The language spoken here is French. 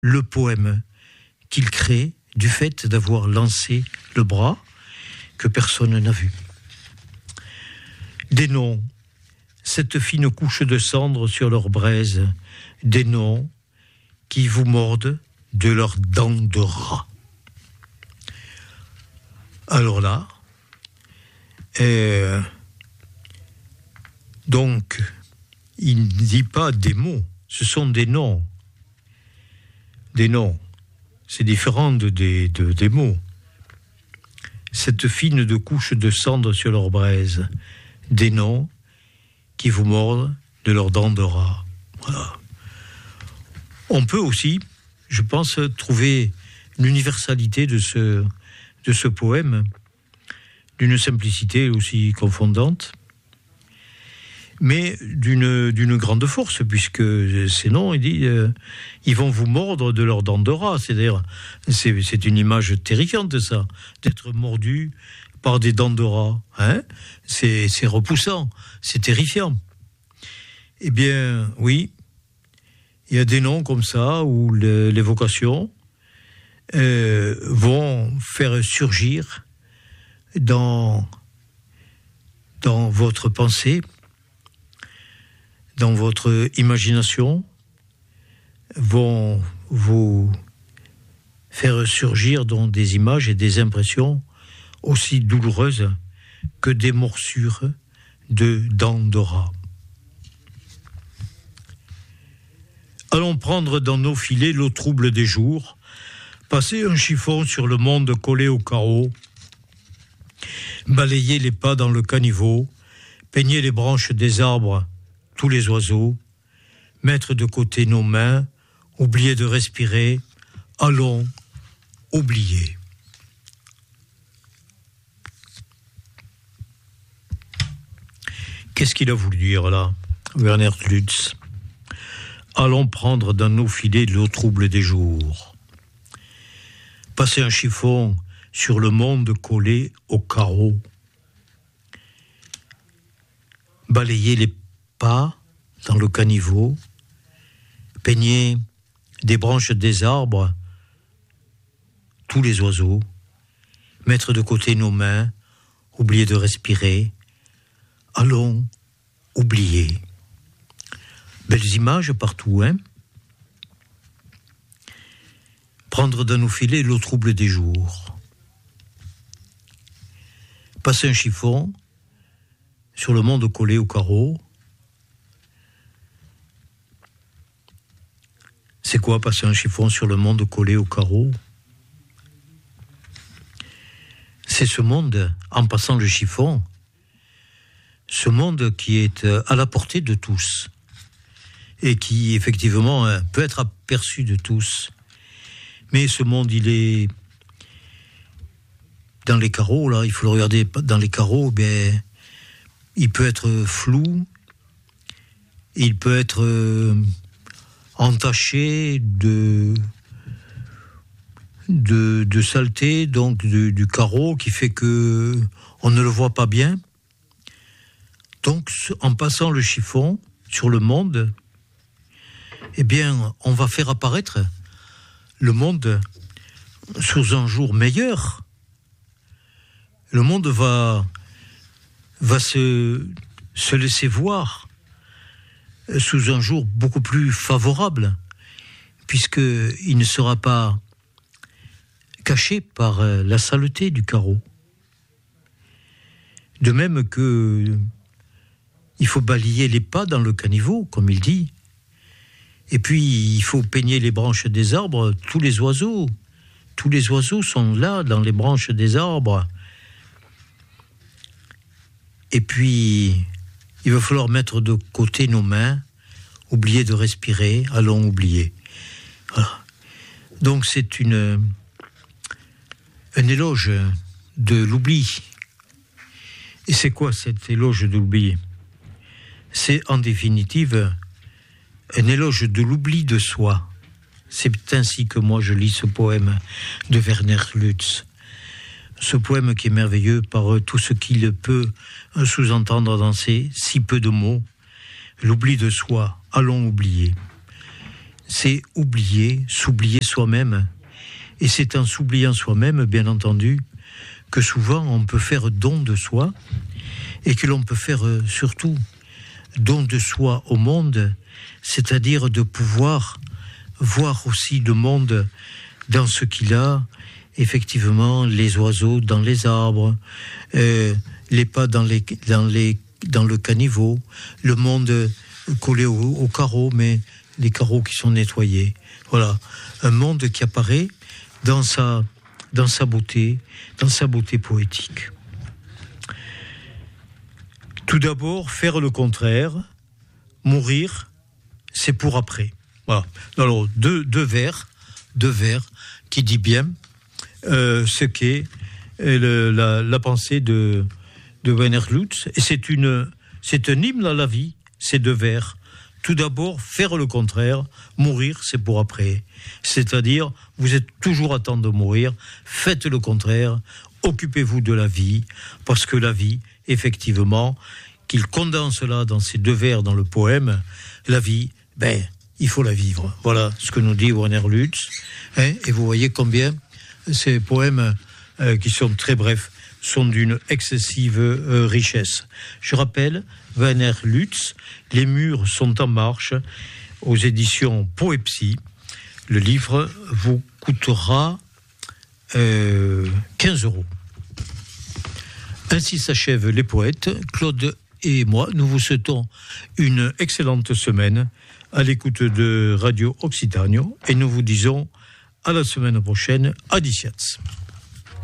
le poème qu'il crée du fait d'avoir lancé le bras que personne n'a vu. Des noms, cette fine couche de cendre sur leur braise, des noms qui vous mordent de leurs dents de rat. Alors là, donc, il ne dit pas des mots, ce sont des noms. Des noms, c'est différent des mots. Cette fine de couche de cendre sur leur braise, des noms qui vous mordent de leurs dents de rat. Voilà. On peut aussi, je pense, trouver l'universalité de ce poème, d'une simplicité aussi confondante, mais d'une grande force, puisque ces noms, il dit, ils vont vous mordre de leurs dents de rat. C'est-à-dire, c'est une image terrifiante, ça, d'être mordu par des dents de rat. Hein, c'est repoussant, c'est terrifiant. Eh bien, oui, il y a des noms comme ça où l'évocation vont faire surgir dans votre pensée, dans votre imagination, vont vous faire surgir dans des images et des impressions aussi douloureuses que des morsures de dents de rat. Allons prendre dans nos filets l'eau trouble des jours, passer un chiffon sur le monde collé au carreau, balayer les pas dans le caniveau, peigner les branches des arbres, tous les oiseaux, mettre de côté nos mains, oublier de respirer, allons oublier. Qu'est-ce qu'il a voulu dire là, Werner Lutz? Allons prendre dans nos filets l'eau trouble des jours. Passer un chiffon sur le monde collé au carreau. Balayer les pas dans le caniveau. Peigner des branches des arbres, tous les oiseaux. Mettre de côté nos mains, oublier de respirer. Allons oublier. Belles images partout, hein? Prendre dans nos filets l'eau trouble des jours. Passer un chiffon sur le monde collé au carreau. C'est quoi passer un chiffon sur le monde collé au carreau? C'est ce monde, en passant le chiffon, ce monde qui est à la portée de tous et qui, effectivement, peut être aperçu de tous. Mais ce monde, il est dans les carreaux, là, il faut le regarder dans les carreaux, ben, il peut être flou, il peut être entaché de saleté, donc du carreau, qui fait que on ne le voit pas bien. Donc, en passant le chiffon sur le monde, eh bien, on va faire apparaître le monde sous un jour meilleur. Le monde va se laisser voir sous un jour beaucoup plus favorable, puisqu'il ne sera pas caché par la saleté du carreau. De même que il faut balayer les pas dans le caniveau, comme il dit. Et puis, il faut peigner les branches des arbres, tous les oiseaux. Tous les oiseaux sont là, dans les branches des arbres. Et puis, il va falloir mettre de côté nos mains, oublier de respirer, allons oublier. Voilà. Donc, c'est un éloge de l'oubli. Et c'est quoi cet éloge de l'oubli? C'est, en définitive, un éloge de l'oubli de soi. C'est ainsi que moi je lis ce poème de Werner Lutz. Ce poème qui est merveilleux par tout ce qu'il peut sous-entendre dans ces si peu de mots. L'oubli de soi, allons oublier. c'est s'oublier soi-même. Et c'est en s'oubliant soi-même, bien entendu, que souvent on peut faire don de soi et que l'on peut faire surtout don de soi au monde, c'est-à-dire de pouvoir voir aussi le monde dans ce qu'il a, effectivement, les oiseaux dans les arbres, les pas dans le caniveau, le monde collé au carreau, mais les carreaux qui sont nettoyés. Voilà, un monde qui apparaît dans sa beauté poétique. Tout d'abord, faire le contraire, mourir, c'est pour après. Voilà. Alors, deux vers qui dit bien ce qu'est la pensée de Werner Lutz. Et c'est un hymne à la vie, ces deux vers. Tout d'abord, faire le contraire, mourir, c'est pour après. C'est-à-dire, vous êtes toujours à temps de mourir, faites le contraire, occupez-vous de la vie, parce que la vie, effectivement, qu'il condense là dans ces deux vers dans le poème, la vie, il faut la vivre. Voilà ce que nous dit Werner Lutz. Et vous voyez combien ces poèmes, qui sont très brefs, sont d'une excessive richesse. Je rappelle, Werner Lutz, Les murs sont en marche, aux éditions Poépsie. Le livre vous coûtera 15 €. Ainsi s'achèvent les poètes. Claude et moi, nous vous souhaitons une excellente semaine à l'écoute de Radio Occitanio et nous vous disons à la semaine prochaine. Adiciats.